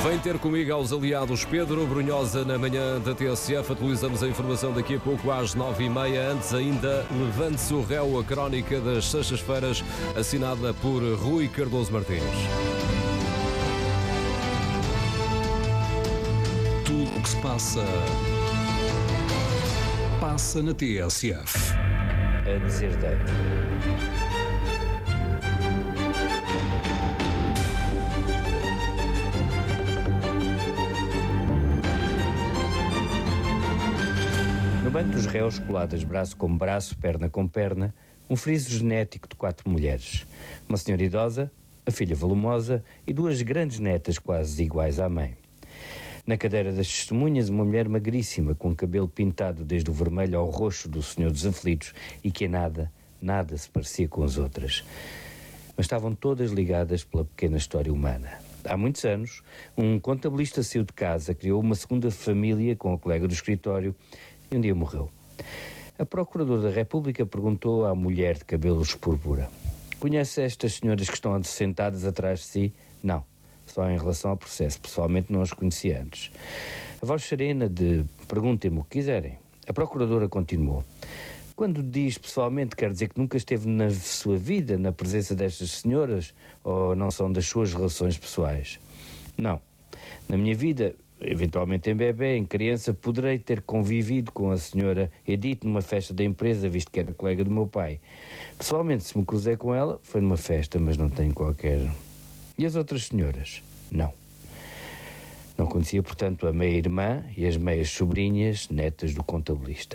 Vem ter comigo aos aliados Pedro Brunhosa na manhã da TSF. Atualizamos a informação daqui a pouco às 9h30. Antes ainda, levante-se o réu, a crónica das sextas-feiras, assinada por Rui Cardoso Martins. Tudo o que se passa na TSF. A dizer dentro. No banco dos réus, coladas braço com braço, perna com perna, um friso genético de 4 mulheres. Uma senhora idosa, a filha volumosa e 2 grandes netas quase iguais à mãe. Na cadeira das testemunhas, uma mulher magríssima, com o cabelo pintado desde o vermelho ao roxo do Senhor dos Aflitos e que em nada se parecia com as outras. Mas estavam todas ligadas pela pequena história humana. Há muitos anos, um contabilista saiu de casa, criou uma segunda família com a colega do escritório e um dia morreu. A Procuradora da República perguntou à mulher de cabelos púrpura: conhece estas senhoras que estão sentadas atrás de si? Não. Só em relação ao processo. Pessoalmente não as conhecia antes. A voz serena de perguntem-me o que quiserem. A Procuradora continuou: quando diz pessoalmente, quer dizer que nunca esteve na sua vida na presença destas senhoras ou não são das suas relações pessoais? Não. Na minha vida, eventualmente em bebê, em criança, poderei ter convivido com a senhora Edith numa festa da empresa, visto que era colega do meu pai. Pessoalmente, se me cruzei com ela, foi numa festa, mas não tenho qualquer... E as outras senhoras? Não. Não conhecia, portanto, a meia-irmã e as meias sobrinhas, netas do contabilista.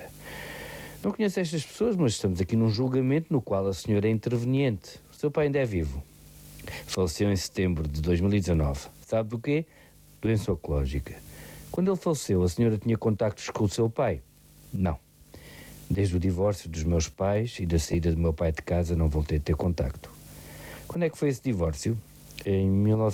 Não conheço estas pessoas, mas estamos aqui num julgamento no qual a senhora é interveniente. O seu pai ainda é vivo. Faleceu em setembro de 2019. Sabe do quê? Doença oncológica. Quando ele faleceu, a senhora tinha contactos com o seu pai? Não. Desde o divórcio dos meus pais e da saída do meu pai de casa não voltei a ter contacto. Quando é que foi esse divórcio? Em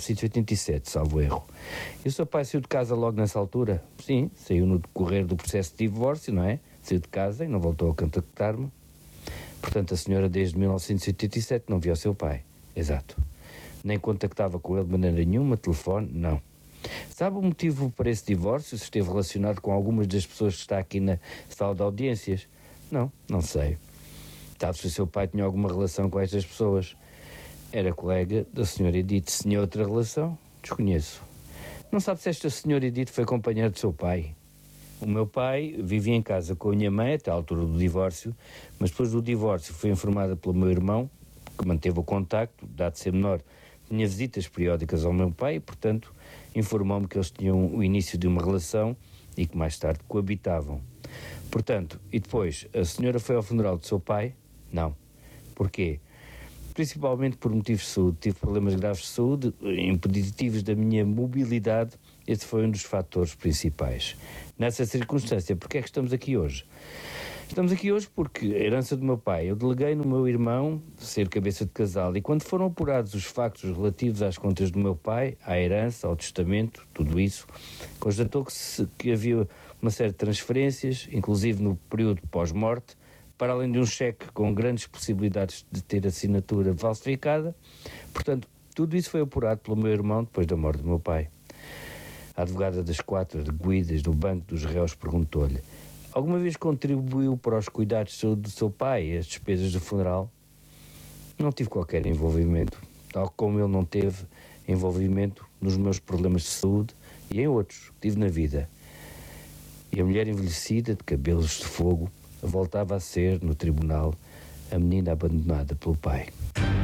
1987, salvo erro. E o seu pai saiu de casa logo nessa altura? Sim, saiu no decorrer do processo de divórcio, não é? Saiu de casa e não voltou a contactar-me. Portanto, a senhora desde 1987 não via o seu pai. Exato. Nem contactava com ele de maneira nenhuma, telefone, não. Sabe o motivo para esse divórcio? Se esteve relacionado com algumas das pessoas que está aqui na sala de audiências? Não sei. Sabe se o seu pai tinha alguma relação com estas pessoas? Era colega da senhora Edith. Se tinha outra relação? Desconheço. Não sabe se esta senhora Edith foi companheira do seu pai? O meu pai vivia em casa com a minha mãe até à altura do divórcio, mas depois do divórcio foi informada pelo meu irmão, que manteve o contacto, dado de ser menor. Tinha visitas periódicas ao meu pai e, portanto, informou-me que eles tinham o início de uma relação e que mais tarde coabitavam. Portanto, e depois, a senhora foi ao funeral do seu pai? Não. Porquê? Principalmente por motivos de saúde. Tive problemas graves de saúde, impeditivos da minha mobilidade. Esse foi um dos fatores principais. Nessa circunstância, porquê é que estamos aqui hoje? Estamos aqui hoje porque a herança do meu pai, eu deleguei no meu irmão ser cabeça de casal, e quando foram apurados os factos relativos às contas do meu pai, à herança, ao testamento, tudo isso, constatou-se que havia uma série de transferências, inclusive no período pós-morte, para além de um cheque com grandes possibilidades de ter assinatura falsificada. Portanto, tudo isso foi apurado pelo meu irmão depois da morte do meu pai. A advogada das 4 arguidas do Banco dos Réus perguntou-lhe: alguma vez contribuiu para os cuidados de saúde do seu pai e as despesas do funeral? Não tive qualquer envolvimento, tal como ele não teve envolvimento nos meus problemas de saúde e em outros que tive na vida. E a mulher envelhecida, de cabelos de fogo, voltava a ser, no tribunal, a menina abandonada pelo pai.